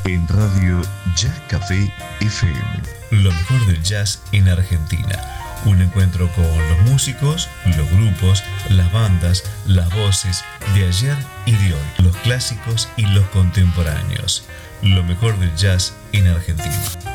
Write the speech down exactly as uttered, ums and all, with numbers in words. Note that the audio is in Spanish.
en Radio Jazz Café F M. Lo mejor del jazz en Argentina. Un encuentro con los músicos, los grupos, las bandas, las voces de ayer y de hoy, los clásicos y los contemporáneos. Lo mejor del jazz en Argentina.